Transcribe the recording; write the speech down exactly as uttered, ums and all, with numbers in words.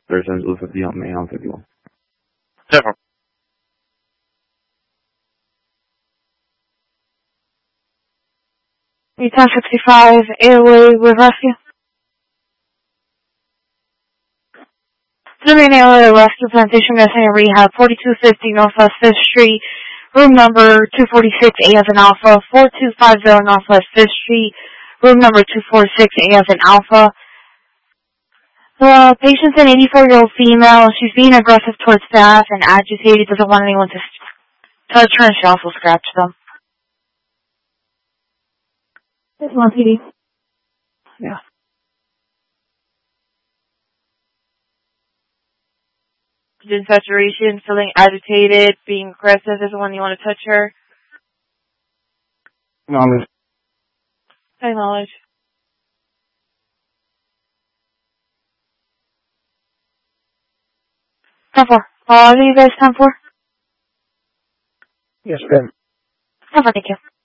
thirty-seven Blue fifty on Main on fifty-one. Different. ten sixty-five, Airway with rescue. Three Airway Rescue Plantation Nursing and Rehab, forty-two fifty Northwest fifth Street, room number two forty-six, A as in Alpha, forty-two fifty Northwest fifth Street, room number two forty-six, A as in Alpha. The patient's an eighty-four-year-old female. She's being aggressive towards staff and agitated, doesn't want anyone to touch her, and she also scratched them. This one, P D. Yeah. In saturation, feeling agitated, being aggressive, doesn't want anyone to touch her. Knowledge. Acknowledge. ten four. Uh, are you guys ten four? Yes, ma'am. ten four, thank you.